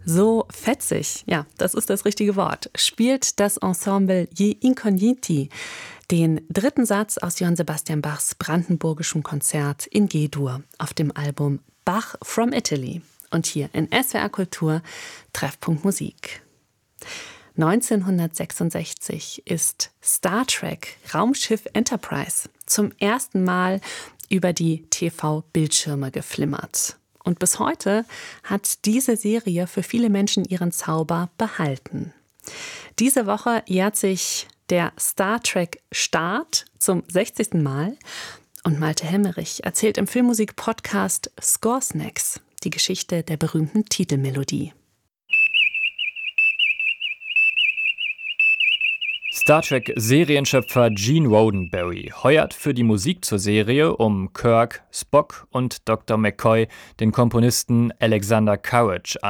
So fetzig, ja, das ist das richtige Wort, spielt das Ensemble Gli Incogniti den dritten Satz aus Johann Sebastian Bachs brandenburgischem Konzert in G-Dur auf dem Album Bach from Italy. Und hier in SWR Kultur Treffpunkt Musik. 1966 ist Star Trek Raumschiff Enterprise zum ersten Mal über die TV-Bildschirme geflimmert. Und bis heute hat diese Serie für viele Menschen ihren Zauber behalten. Diese Woche jährt sich der Star Trek Start zum 60. Mal und Malte Hemmerich erzählt im Filmmusik-Podcast Score Snacks die Geschichte der berühmten Titelmelodie. Star Trek-Serienschöpfer Gene Roddenberry heuert für die Musik zur Serie um Kirk, Spock und Dr. McCoy den Komponisten Alexander Courage